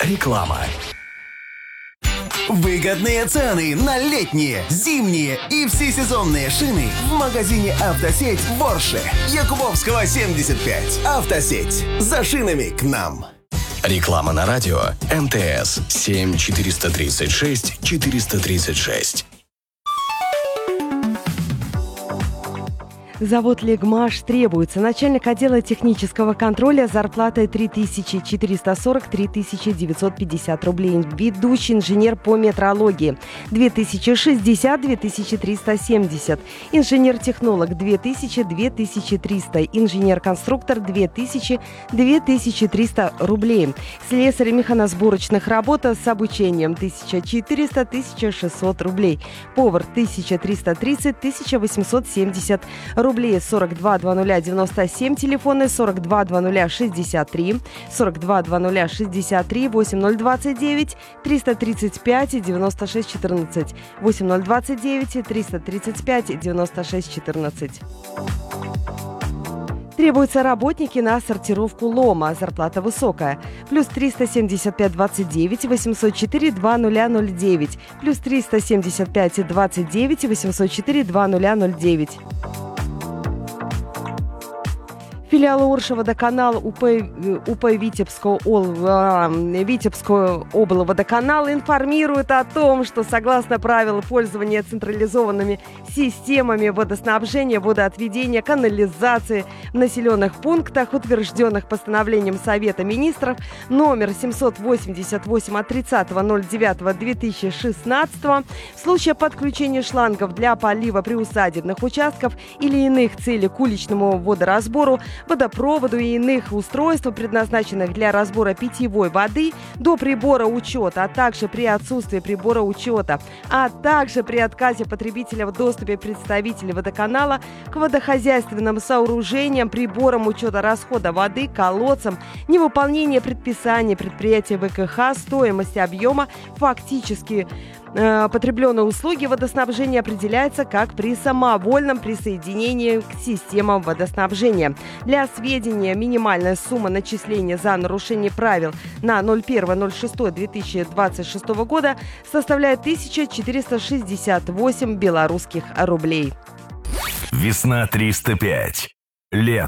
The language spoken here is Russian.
Реклама. Выгодные цены на летние, зимние и всесезонные шины в магазине «Автосеть» в Орше. Якубовского, 75. «Автосеть». За шинами к нам. Реклама на радио. МТС 7 436 436. Завод «Легмаш» требуется. Начальник отдела технического контроля с зарплатой 3440-3950 рублей. Ведущий инженер по метрологии 2060-2370. Инженер-технолог 2000-2300. Инженер-конструктор 2000-2300 рублей. Слесарь механосборочных работ с обучением 1400-1600 рублей. Повар 1330-1870 рублей. 422097, телефоны 422063, 422063, 8029 335 96 14, 8029 335 96 14. Требуются работники на сортировку лома. Зарплата высокая. Плюс 375 29 804 2009. Плюс 375 29 804 2009. Филиал Оршеводоканал УП Витебского облводоканал информирует о том, что согласно правилам пользования централизованными системами водоснабжения, водоотведения, канализации в населенных пунктах, утвержденных постановлением Совета министров номер 788 от 30.09.2016, в случае подключения шлангов для полива приусадебных участков или иных целей к уличному водоразбору, водопроводу и иных устройств, предназначенных для разбора питьевой воды, до прибора учета, а также при отсутствии прибора учета, а также при отказе потребителя в доступе представителей водоканала к водохозяйственным сооружениям, приборам учета расхода воды, колодцам, невыполнение предписаний предприятия ВКХ, стоимость объема фактически потребленной услуги водоснабжения определяется как при самовольном присоединении к системам водоснабжения. Для сведения, минимальная сумма начисления за нарушение правил на 01.06.2026 года составляет 1468 белорусских рублей. Весна 305. Лето.